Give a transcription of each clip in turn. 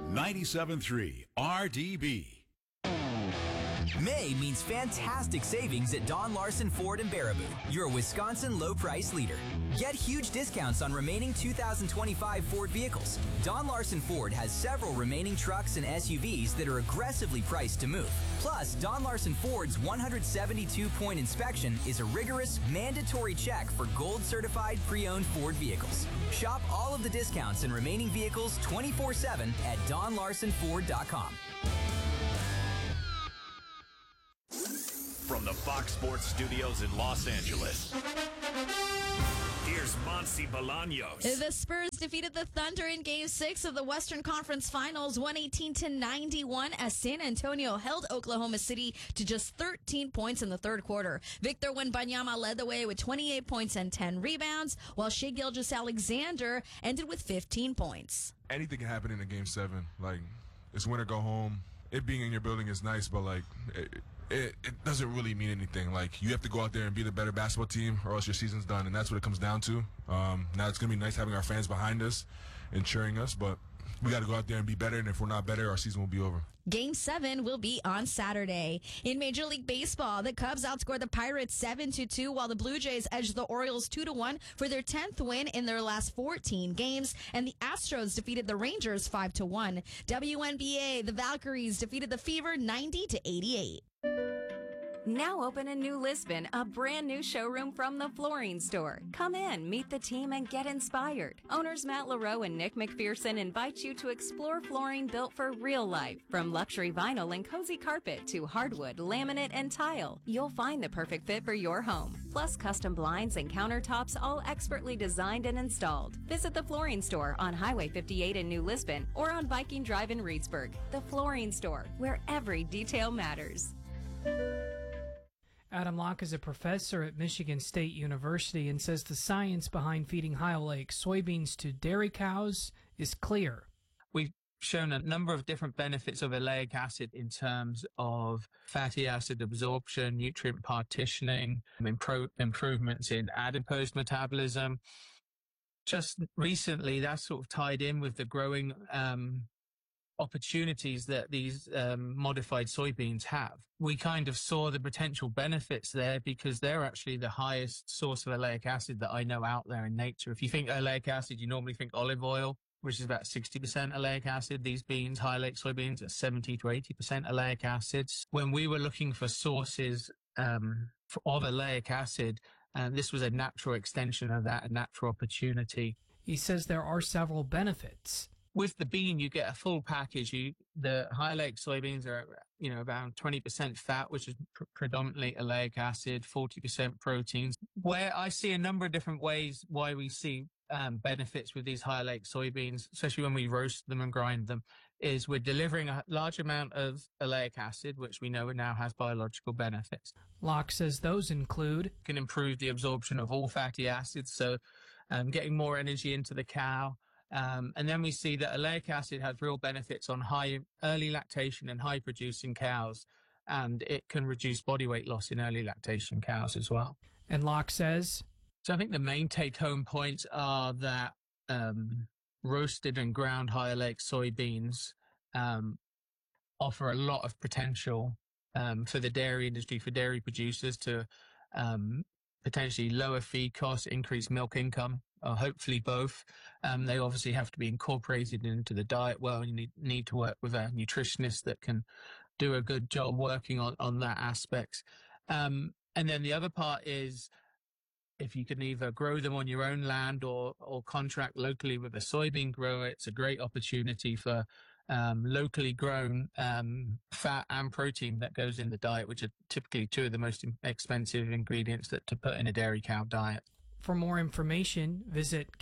97.3 RDB. May means fantastic savings at Don Larson Ford in Baraboo, your Wisconsin low-price leader. Get huge discounts on remaining 2025 Ford vehicles. Don Larson Ford has several remaining trucks and SUVs that are aggressively priced to move. Plus, Don Larson Ford's 172-point inspection is a rigorous, mandatory check for gold-certified pre-owned Ford vehicles. Shop all of the discounts and remaining vehicles 24/7 at DonLarsonFord.com. From the Fox Sports Studios in Los Angeles, here's Monsi Bolaños. The Spurs defeated the Thunder in Game 6 of the Western Conference Finals, 118-91, as San Antonio held Oklahoma City to just 13 points in the third quarter. Victor Wembanyama led the way with 28 points and 10 rebounds, while Shai Gilgeous-Alexander ended with 15 points. Anything can happen in a Game 7. Like, it's win or go home. It being in your building is nice, but, like, it doesn't really mean anything. Like, you have to go out there and be the better basketball team or else your season's done, and that's what it comes down to. Now it's going to be nice having our fans behind us and cheering us, but we got to go out there and be better, and if we're not better, our season will be over. Game 7 will be on Saturday. In Major League Baseball, the Cubs outscored the Pirates 7-2, while the Blue Jays edged the Orioles 2-1 for their 10th win in their last 14 games, and the Astros defeated the Rangers 5-1. WNBA, the Valkyries defeated the Fever 90-88. Now open in New Lisbon, a brand new showroom from the Flooring Store. Come in, meet the team, and get inspired. Owners Matt LaRoe and Nick McPherson invite you to explore flooring built for real life. From luxury vinyl and cozy carpet to hardwood, laminate, and tile, you'll find the perfect fit for your home. Plus custom blinds and countertops, all expertly designed and installed. Visit the Flooring Store on Highway 58 in New Lisbon or on Viking Drive in Reedsburg. The Flooring Store, where every detail matters. Adam Locke is a professor at Michigan State University and says the science behind feeding High Lake soybeans to dairy cows is clear. We've shown a number of different benefits of oleic acid in terms of fatty acid absorption, nutrient partitioning, improvements in adipose metabolism. Just recently, that's sort of tied in with the growing opportunities that these modified soybeans have. We kind of saw the potential benefits there because they're actually the highest source of oleic acid that I know out there in nature. If you think oleic acid, you normally think olive oil, which is about 60% oleic acid. These beans, High Lake soybeans, are 70 to 80% oleic acids. When we were looking for sources of oleic acid, this was a natural extension of that, a natural opportunity. He says there are several benefits. With the bean, you get a full package. The High Lake soybeans are, around 20% fat, which is predominantly oleic acid, 40% proteins. Where I see a number of different ways why we see benefits with these High Lake soybeans, especially when we roast them and grind them, is we're delivering a large amount of oleic acid, which we know now has biological benefits. Locke says those include can improve the absorption of all fatty acids, so getting more energy into the cow. And then we see that oleic acid has real benefits on early lactation and high producing cows, and it can reduce body weight loss in early lactation cows as well. And Locke says, so I think the main take home points are that roasted and ground High Lake soybeans offer a lot of potential for the dairy industry, for dairy producers to potentially lower feed costs, increase milk income, or hopefully both. They obviously have to be incorporated into the diet well. You need to work with a nutritionist that can do a good job working on that aspect. And then the other part is if you can either grow them on your own land or contract locally with a soybean grower, it's a great opportunity for locally grown fat and protein that goes in the diet, which are typically two of the most expensive ingredients to put in a dairy cow diet. For more information, visit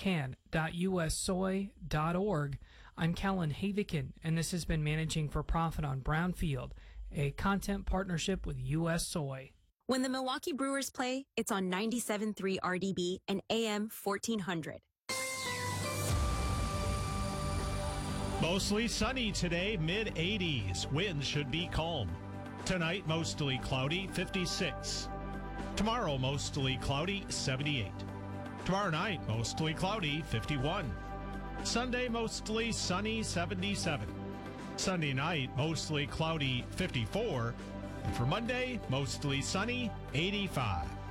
can.ussoy.org. I'm Callan Havikin, and this has been Managing for Profit on Brownfield, a content partnership with U.S. Soy. When the Milwaukee Brewers play, it's on 97.3 RDB and AM 1400. Mostly sunny today, mid-80s. Winds should be calm. Tonight, mostly cloudy, 56. Tomorrow, mostly cloudy, 78. Tomorrow night, mostly cloudy, 51. Sunday, mostly sunny, 77. Sunday night, mostly cloudy, 54. And for Monday, mostly sunny, 85.